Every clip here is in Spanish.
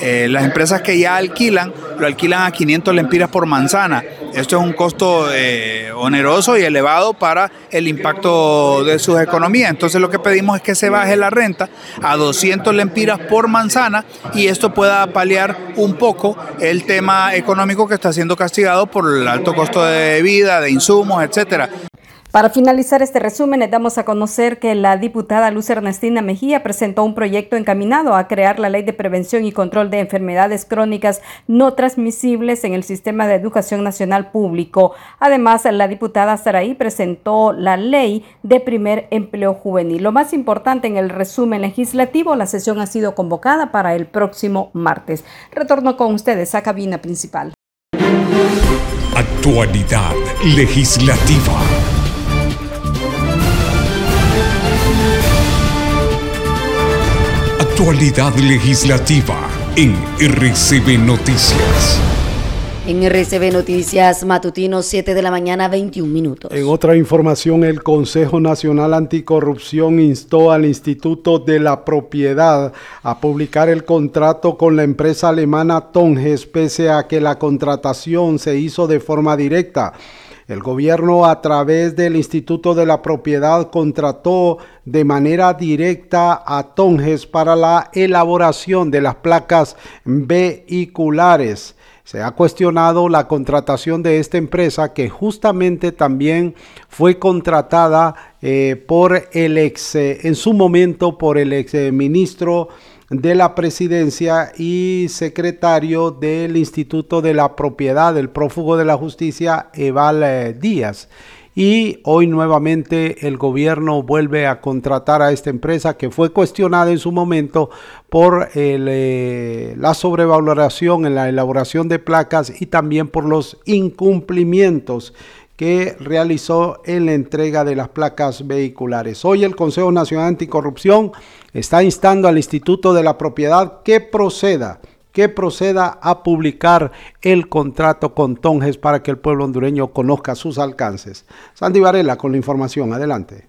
Las empresas que ya alquilan, lo alquilan a 500 lempiras por manzana. Esto es un costo oneroso y elevado para el impacto de sus economías. Entonces lo que pedimos es que se baje la renta a 200 lempiras por manzana y esto pueda paliar un poco el tema económico que está siendo castigado por el alto costo de vida, de insumos, etcétera. Para finalizar este resumen, les damos a conocer que la diputada Luz Ernestina Mejía presentó un proyecto encaminado a crear la Ley de Prevención y Control de Enfermedades Crónicas no transmisibles en el Sistema de Educación Nacional Público. Además, la diputada Saraí presentó la Ley de Primer Empleo Juvenil. Lo más importante en el resumen legislativo, la sesión ha sido convocada para el próximo martes. Retorno con ustedes a cabina principal. Actualidad legislativa. Actualidad legislativa en RCB Noticias. En RCB Noticias matutino, 7 de la mañana, 21 minutos. En otra información, el Consejo Nacional Anticorrupción instó al Instituto de la Propiedad a publicar el contrato con la empresa alemana Tonges, pese a que la contratación se hizo de forma directa. El gobierno, a través del Instituto de la Propiedad, contrató de manera directa a Tonges para la elaboración de las placas vehiculares. Se ha cuestionado la contratación de esta empresa, que justamente también fue contratada en su momento por el ex ministro de la Presidencia y secretario del Instituto de la Propiedad, el prófugo de la justicia, Eval Díaz. Y hoy nuevamente el gobierno vuelve a contratar a esta empresa, que fue cuestionada en su momento por la sobrevaloración en la elaboración de placas y también por los incumplimientos que realizó en la entrega de las placas vehiculares. Hoy el Consejo Nacional Anticorrupción está instando al Instituto de la Propiedad que proceda a publicar el contrato con Tonges para que el pueblo hondureño conozca sus alcances. Sandy Varela con la información. Adelante.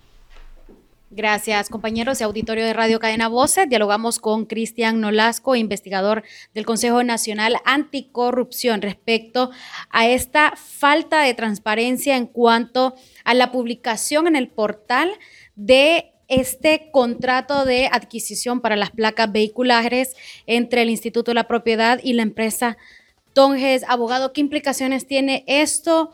Gracias, compañeros de auditorio de Radio Cadena Voces. Dialogamos con Cristian Nolasco, investigador del Consejo Nacional Anticorrupción, respecto a esta falta de transparencia en cuanto a la publicación en el portal de este contrato de adquisición para las placas vehiculares entre el Instituto de la Propiedad y la empresa Tonges. Abogado, ¿qué implicaciones tiene esto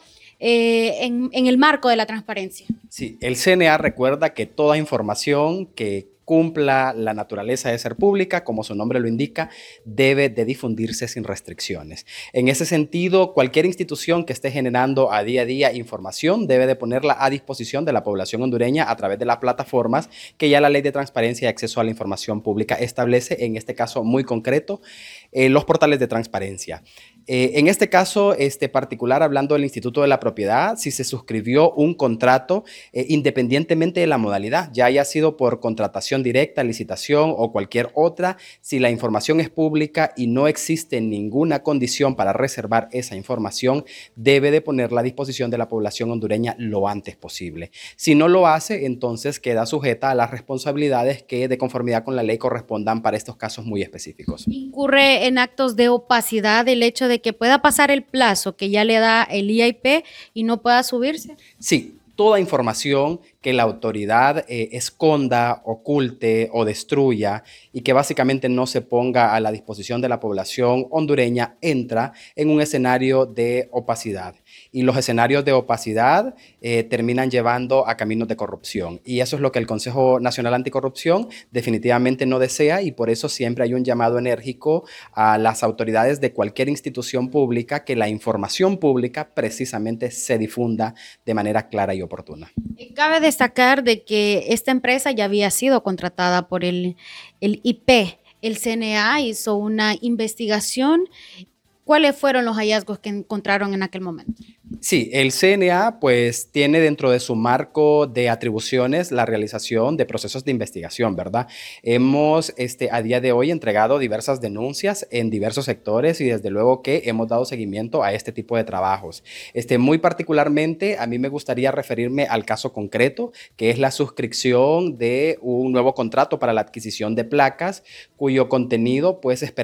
en el marco de la transparencia? Sí, el CNA recuerda que toda información que cumpla la naturaleza de ser pública, como su nombre lo indica, debe de difundirse sin restricciones. En ese sentido, cualquier institución que esté generando a día información debe de ponerla a disposición de la población hondureña a través de las plataformas que ya la Ley de Transparencia y Acceso a la Información Pública establece, en este caso muy concreto, los portales de transparencia. En este caso particular, hablando del Instituto de la Propiedad, si se suscribió un contrato independientemente de la modalidad, ya haya sido por contratación directa, licitación o cualquier otra, si la información es pública y no existe ninguna condición para reservar esa información, debe de ponerla a disposición de la población hondureña lo antes posible. Si no lo hace, entonces queda sujeta a las responsabilidades que de conformidad con la ley correspondan para estos casos muy específicos. ¿Incurre en actos de opacidad el hecho de que pueda pasar el plazo que ya le da el IAIP y no pueda subirse? Sí. Toda información que la autoridad esconda, oculte o destruya y que básicamente no se ponga a la disposición de la población hondureña entra en un escenario de opacidad. Y los escenarios de opacidad terminan llevando a caminos de corrupción. Y eso es lo que el Consejo Nacional Anticorrupción definitivamente no desea, y por eso siempre hay un llamado enérgico a las autoridades de cualquier institución pública que la información pública precisamente se difunda de manera clara y oportuna. Cabe destacar de que esta empresa ya había sido contratada por el IP. El CNA hizo una investigación. ¿Cuáles fueron los hallazgos que encontraron en aquel momento? Sí, el CNA pues tiene dentro de su marco de atribuciones la realización de procesos de investigación, ¿verdad? Hemos a día de hoy entregado diversas denuncias en diversos sectores y desde luego que hemos dado seguimiento a este tipo de trabajos. Muy particularmente a mí me gustaría referirme al caso concreto, que es la suscripción de un nuevo contrato para la adquisición de placas, cuyo contenido pues